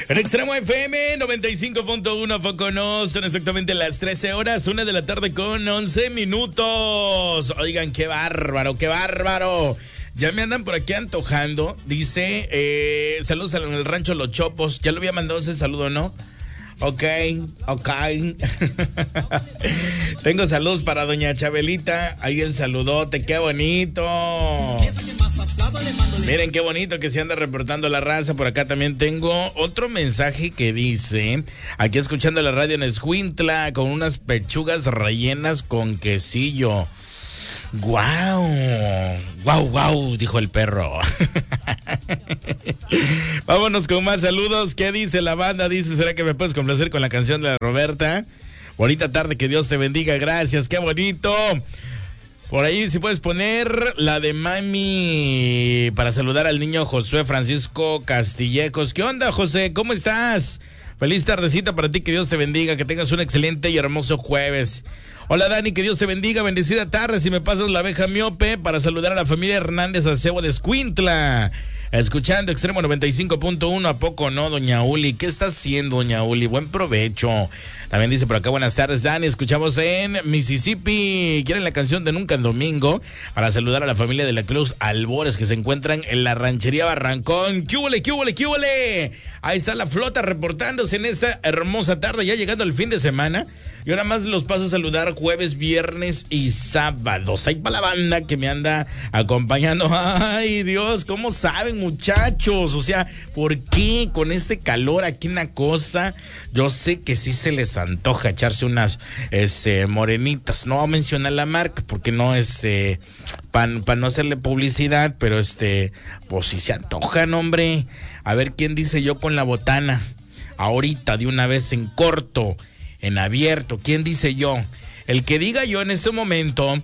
En Extremo FM 95.1 Foco No, son exactamente las 13 horas, 1 de la tarde con 11 minutos. Oigan, qué bárbaro, qué bárbaro. Ya me andan por aquí antojando. Dice, saludos en el rancho Los Chopos. Ya le había mandado ese saludo, ¿no? Ok. Tengo saludos para doña Chabelita. Ahí el saludote, qué bonito. Miren qué bonito que se anda reportando la raza. Por acá también tengo otro mensaje que dice, aquí escuchando la radio en Escuintla, con unas pechugas rellenas con quesillo. ¡Guau! ¡Guau, guau! Dijo el perro. Vámonos con más saludos. ¿Qué dice la banda? Dice, ¿será que me puedes complacer con la canción de la Roberta? Bonita tarde, que Dios te bendiga. Gracias, qué bonito. Por ahí si puedes poner la de Mami para saludar al niño Josué Francisco Castillejos. ¿Qué onda, José? ¿Cómo estás? Feliz tardecita para ti, que Dios te bendiga, que tengas un excelente y hermoso jueves. Hola Dani, que Dios te bendiga, bendecida tarde. Si me pasas la abeja miope para saludar a la familia Hernández Acebo de Escuintla. Escuchando Extremo 95.1, ¿a poco no, doña Uli? ¿Qué está haciendo, doña Uli? Buen provecho. También dice por acá, buenas tardes, Dani. Escuchamos en Mississippi. ¿Quieren la canción de Nunca en Domingo? Para saludar a la familia de la Cruz Albores, que se encuentran en la ranchería Barrancón. ¡Qué húbole, qué húbole, qué húbole! Ahí está la flota reportándose en esta hermosa tarde, ya llegando al fin de semana. Yo nada más los paso a saludar jueves, viernes y sábados. Ahí para la banda que me anda acompañando. Ay, Dios, ¿cómo saben, muchachos? O sea, ¿por qué con este calor aquí en la costa? Yo sé que sí se les antoja echarse unas morenitas. No voy a mencionar la marca porque no para no hacerle publicidad, pero pues sí se antojan, hombre. A ver quién dice yo con la botana. Ahorita, de una vez en corto, en abierto. ¿Quién dice yo? El que diga yo en este momento,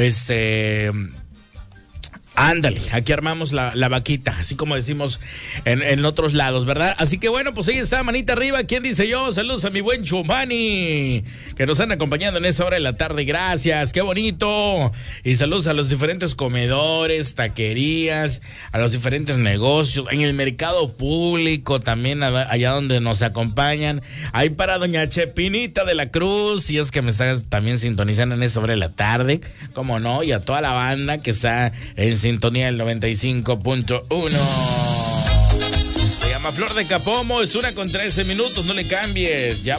ándale, aquí armamos la vaquita, así como decimos en otros lados, ¿verdad? Así que bueno, pues ahí está, manita arriba. ¿Quién dice yo? Saludos a mi buen Chumani, que nos han acompañado en esa hora de la tarde. Gracias, qué bonito. Y saludos a los diferentes comedores, taquerías, a los diferentes negocios, en el mercado público también, allá donde nos acompañan. Ahí para doña Chepinita de la Cruz, si es que me estás también sintonizando en esa hora de la tarde, cómo no, y a toda la banda que está en sintonía del 95.1. Se llama Flor de Capomo, es 1:13, no le cambies. Ya